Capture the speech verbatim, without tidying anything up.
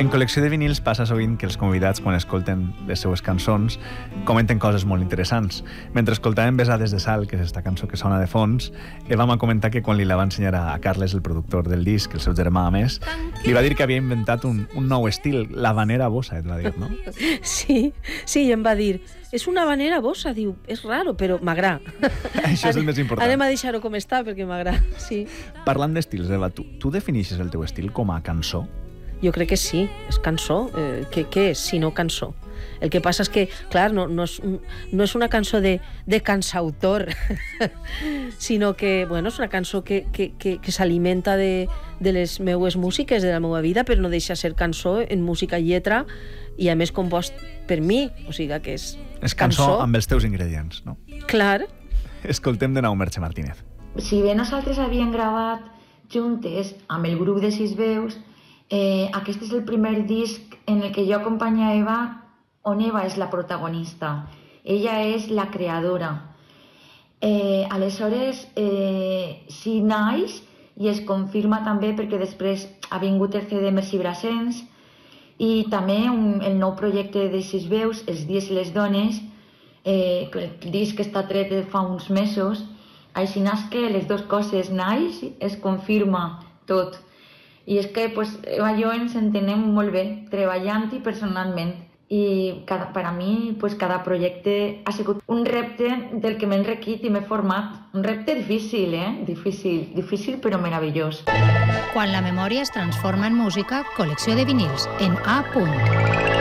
En Col·lecció de vinils passa sovint que els convidats, quan escolten les seues cançons, comenten coses molt interessants. Mentre escoltàvem Besades de Sal, que és aquesta cançó que sona de fons, Eva m'ha comentat que quan li la va ensenyar a Carles, el productor del disc, el seu germà a més, li va dir que havia inventat un, un nou estil, l'habanera bossa, et va dir, no? Sí, sí, i em va dir, és una habanera bossa, diu, és raro, però m'agrada. Això és el més important. Anem a deixar-ho com està, perquè m'agrada, sí. Parlant d'estils, Eva, tu, tu definixes el teu estil com a cançó? Jo crec que sí, és cançó. Eh, què, què és, si no cançó? El que passa és que, clar, no, no, és, no és una cançó de, de cansautor, sinó que, bueno, és una cançó que, que, que, que s'alimenta de, de les meues músiques, de la meva vida, però no deixa ser cançó en música i lletra, i a més compost per mi, o sigui que és, és cançó. cançó amb els teus ingredients, no? Clar. Escoltem de nou Merche Martínez. Si bé nosaltres havíem gravat juntes amb el grup de Sis Veus, Eh, aquest és el primer disc en el que jo acompanyo a Eva, on Eva és la protagonista. Ella és la creadora. Eh, aleshores, eh, si naix i es confirma també perquè després ha vingut el C D Merci Brassens i també un, el nou projecte de Sis Veus, Els dies i les dones, eh, el disc que està tret fa uns mesos. Així és que les dues coses naix, es confirma tot. I és que pues, Eva i jo ens entenem molt bé, treballant i personalment. I cada, per a mi pues, cada projecte ha sigut un repte del que m'he enriquit i m'he format. Un repte difícil, eh? Difícil, difícil però meravellós. Quan la memòria es transforma en música, Col·lecció de vinils, en A.